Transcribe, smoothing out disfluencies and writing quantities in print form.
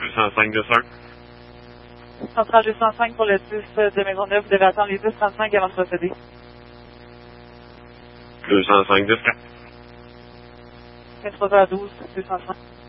205 200. Centrale 205 pour le 10 de Maisonneuve, vous devez attendre les 10:35 avant de procéder. 205 10 4. 23h12, 205.